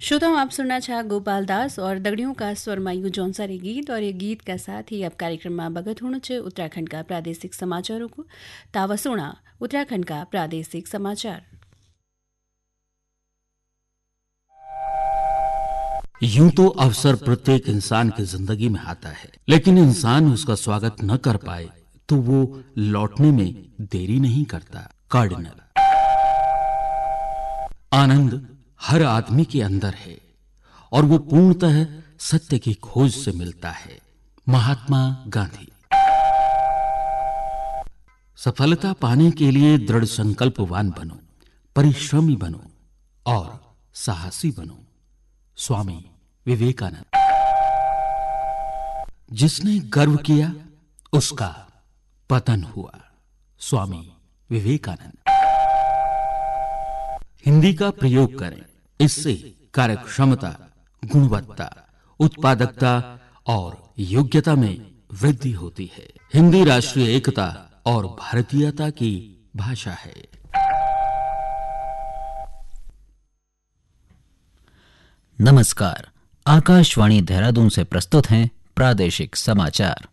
श्रोताओं, आप सुनना चाह गोपाल दास और दगड़ियों का स्वरमायु जौनसारी गीत और ये गीत का साथ ही अब कार्यक्रम में बगत होना छे उत्तराखंड का प्रादेशिक समाचारों को तावसुणा उत्तराखंड का प्रादेशिक समाचार। यूं तो अवसर प्रत्येक इंसान की जिंदगी में आता है, लेकिन इंसान उसका स्वागत न कर पाए तो वो लौटने में देरी नहीं करता। कार्डिनल। आनंद हर आदमी के अंदर है और वो पूर्णतः सत्य की खोज से मिलता है। महात्मा गांधी। सफलता पाने के लिए दृढ़ संकल्पवान बनो, परिश्रमी बनो और साहसी बनो। स्वामी विवेकानंद। जिसने गर्व किया उसका पतन हुआ। स्वामी विवेकानंद। हिंदी का प्रयोग करें, इससे कार्यक्षमता, गुणवत्ता, उत्पादकता और योग्यता में वृद्धि होती है। हिंदी राष्ट्रीय एकता और भारतीयता की भाषा है। नमस्कार, आकाशवाणी देहरादून से प्रस्तुत हैं प्रादेशिक समाचार।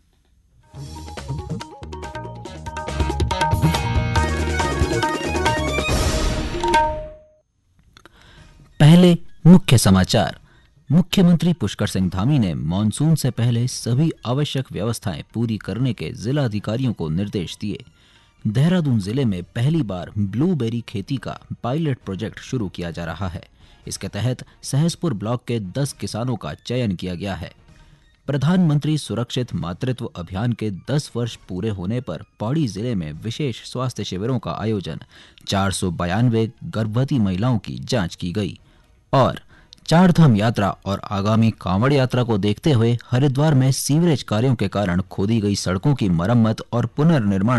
पहले मुख्य समाचार। मुख्यमंत्री पुष्कर सिंह धामी ने मॉनसून से पहले सभी आवश्यक व्यवस्थाएं पूरी करने के जिला अधिकारियों को निर्देश दिए। देहरादून जिले में पहली बार ब्लूबेरी खेती का पायलट प्रोजेक्ट शुरू किया जा रहा है। इसके तहत सहसपुर ब्लॉक के 10 किसानों का चयन किया गया है। प्रधानमंत्री सुरक्षित मातृत्व अभियान के 10 वर्ष पूरे होने पर पौड़ी जिले में विशेष स्वास्थ्य शिविरों का आयोजन। 492 गर्भवती महिलाओं की जांच की गई। और चारधाम यात्रा और आगामी कांवड़ यात्रा को देखते हुए हरिद्वार में सीवरेज कार्यों के कारण खोदी गई सड़कों की मरम्मत और पुनर्निर्माण